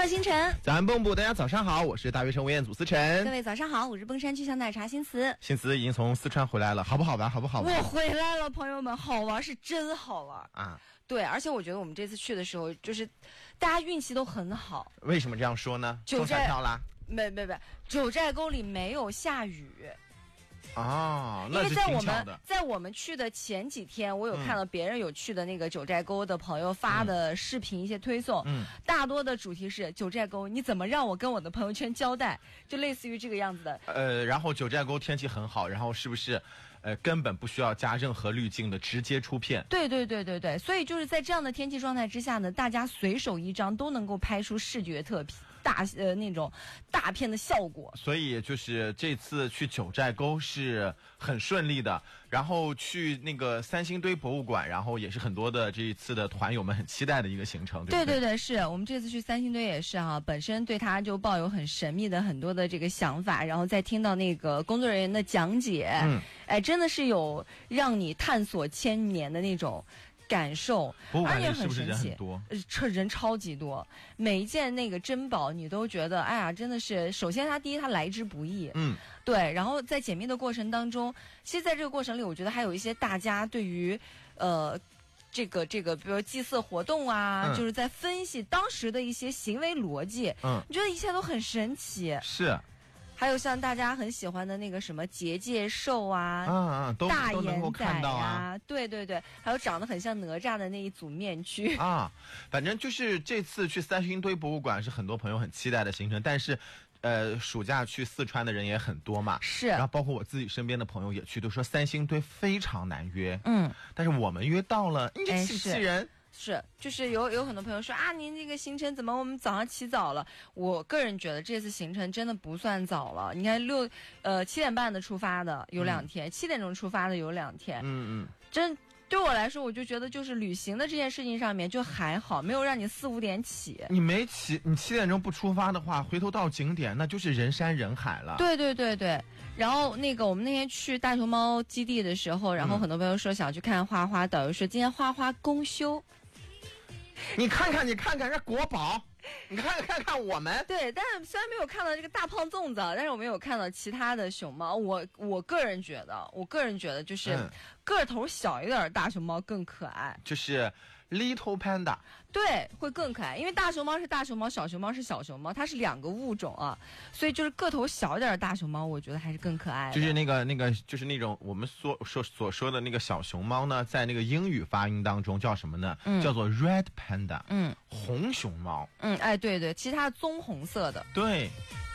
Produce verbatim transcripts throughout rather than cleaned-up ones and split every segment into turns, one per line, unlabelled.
乐星辰，
咱蹦布，大家早上好，我是大学生魏彦祖思辰。
各位早上好，我是崩山巨香奶茶新词。
新词已经从四川回来了，好不好玩？好不好玩？
我回来了，朋友们，好玩是真好玩
啊！
对，而且我觉得我们这次去的时候，就是大家运气都很好。
为什么这样说呢？
九寨
票啦？
没没没，九寨沟里没有下雨。
哦，
因为在我们在我们去的前几天，我有看到别人有去的那个九寨沟的朋友发的视频一些推送，嗯，大多的主题是九寨沟，你怎么让我跟我的朋友圈交代，就类似于这个样子的。
呃，然后九寨沟天气很好，然后是不是，呃，根本不需要加任何滤镜的，直接出片？
对对对对对，所以就是在这样的天气状态之下呢，大家随手一张都能够拍出视觉特大呃那种大片的效果。
所以就是这次去九寨沟是很顺利的，然后去那个三星堆博物馆，然后也是很多的这一次的团友们很期待的一个行程，对不对？
对对对，是我们这次去三星堆也是哈、啊，本身对它就抱有很神秘的很多的这个想法，然后再听到那个工作人员的讲解，嗯，哎，真的是有让你探索千年的那种感受，而且很神奇，呃，人超级多，每一件那个珍宝你都觉得，哎呀，真的是，首先它第一它来之不易，嗯，对，然后在解密的过程当中，其实在这个过程里，我觉得还有一些大家对于，呃。这个这个，比如祭祀活动啊、嗯，就是在分析当时的一些行为逻辑，嗯，你觉得一切都很神奇。
是，
还有像大家很喜欢的那个什么结界兽啊，
嗯嗯，都
大
都能够
眼仔
看到啊，
对对对，还有长得很像哪吒的那一组面具
啊。反正就是这次去三星堆博物馆是很多朋友很期待的行程，但是。呃，暑假去四川的人也很多嘛，
是，
然后包括我自己身边的朋友也去，都说三星堆非常难约，嗯，但是我们约到了，你这气气人，
是，就是有有很多朋友说啊，您这个行程怎么我们早上起早了？我个人觉得这次行程真的不算早了，你看六呃七点半的出发的有两天，七、嗯、点钟出发的有两天，嗯嗯，真。对我来说，我就觉得就是旅行的这件事情上面就还好，没有让你四五点起。
你没起，你七点钟不出发的话，回头到景点那就是人山人海了。
对对对对。然后那个我们那天去大熊猫基地的时候，然后很多朋友说想去看花花，导游说今天花花公休。
你看看，你看看这国宝。你看看看我们，
对，但是虽然没有看到这个大胖粽子，但是我们有看到其他的熊猫。我我个人觉得，我个人觉得就是、嗯、个头小一点的大熊猫更可爱，
就是 Little Panda，
对，会更可爱。因为大熊猫是大熊猫，小熊猫是小熊猫，它是两个物种啊，所以就是个头小一点的大熊猫，我觉得还是更可爱的。
就是那个那个就是那种我们所说所说的那个小熊猫呢，在那个英语发音当中叫什么呢？嗯、叫做 Red Panda， 嗯，红熊猫，
嗯。哎，对对，其实它棕红色的。
对。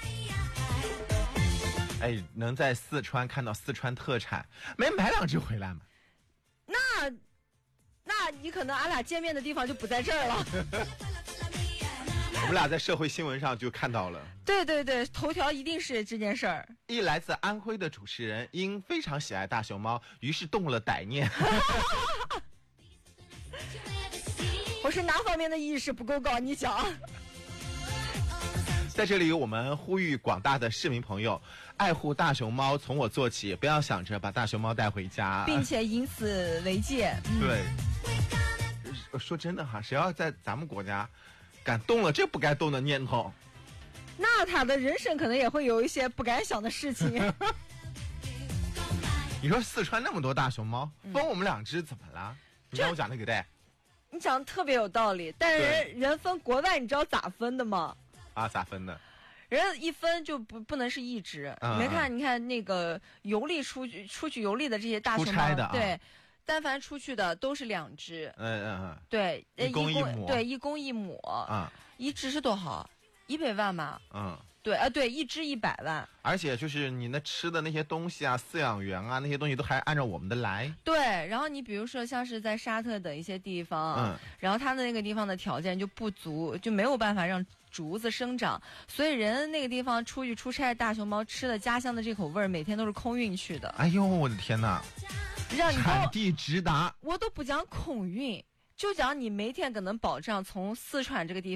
哎，能在四川看到四川特产，没买两只回来吗？
那，那你可能俺俩见面的地方就不在这儿了。
我们俩在社会新闻上就看到了。
对对对，头条一定是这件事儿。
一来自安徽的主持人因非常喜爱大熊猫，于是动了歹念。
我是哪方面的意识不够高？你讲。
在这里，我们呼吁广大的市民朋友，爱护大熊猫从我做起，不要想着把大熊猫带回家，
并且以此为戒。
嗯、对，说真的哈，谁要在咱们国家敢动了这不该动的念头，
那他的人生可能也会有一些不敢想的事情。
你说四川那么多大熊猫，分我们两只怎么了？你让我讲那个对。
你讲的特别有道理，但是人人分国外，你知道咋分的吗？
啊，咋分的？
人一分就不不能是一只。嗯、你没看，你看那个游历出去出去游历的这些大熊猫，
的啊、
对，但凡出去的都是两只。
嗯嗯嗯。
对，
一公一母。
对，一公一母。啊、嗯，一只是多少？一百万嘛。嗯。对啊，对，一只一百万，
而且就是你那吃的那些东西啊，饲养员啊，那些东西都还按照我们的来。
对，然后你比如说像是在沙特等一些地方，嗯，然后它的那个地方的条件就不足，就没有办法让竹子生长，所以人那个地方出去出差，大熊猫吃的家乡的这口味儿，每天都是空运去的。
哎呦，我的天哪！
让你
产地直达，
我都不讲空运，就讲你每天可能保障从四川这个地方。